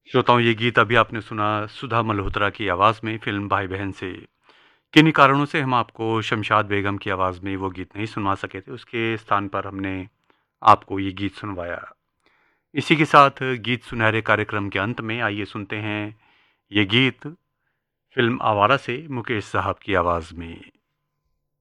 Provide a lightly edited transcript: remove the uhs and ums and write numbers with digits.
श्रोताओं, ये गीत अभी आपने सुना सुधा मल्होत्रा की आवाज़ में फ़िल्म भाई बहन से। किन्हीं कारणों से हम आपको शमशाद बेगम की आवाज़ में वो गीत नहीं सुनवा सके थे, उसके स्थान पर हमने आपको ये गीत सुनवाया। इसी के साथ गीत सुनहरे कार्यक्रम के अंत में आइए सुनते हैं ये गीत फ़िल्म आवारा से मुकेश साहब की आवाज़ में।